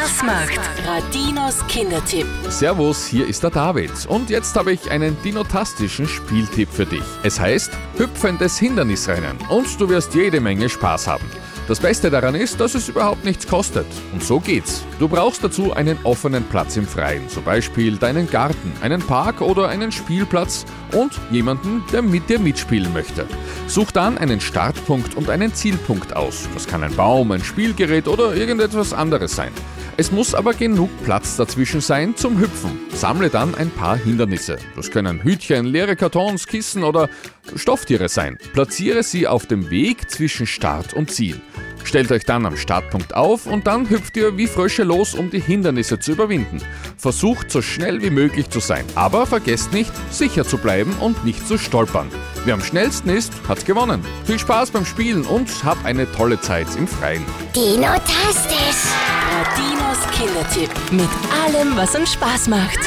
Spaß macht. Radinos Kindertipp. Servus, hier ist der David. Und jetzt habe ich einen dinotastischen Spieltipp für dich. Es heißt Hüpfendes Hindernisrennen und du wirst jede Menge Spaß haben. Das Beste daran ist, dass es überhaupt nichts kostet. Und so geht's. Du brauchst dazu einen offenen Platz im Freien, zum Beispiel deinen Garten, einen Park oder einen Spielplatz und jemanden, der mit dir mitspielen möchte. Such dann einen Startpunkt und einen Zielpunkt aus. Das kann ein Baum, ein Spielgerät oder irgendetwas anderes sein. Es muss aber genug Platz dazwischen sein zum Hüpfen. Sammle dann ein paar Hindernisse. Das können Hütchen, leere Kartons, Kissen oder Stofftiere sein. Platziere sie auf dem Weg zwischen Start und Ziel. Stellt euch dann am Startpunkt auf und dann hüpft ihr wie Frösche los, um die Hindernisse zu überwinden. Versucht so schnell wie möglich zu sein, aber vergesst nicht, sicher zu bleiben und nicht zu stolpern. Wer am schnellsten ist, hat gewonnen. Viel Spaß beim Spielen und hab eine tolle Zeit im Freien. Dinotastisch. Radinos Kindertipp. Mit allem, was uns Spaß macht.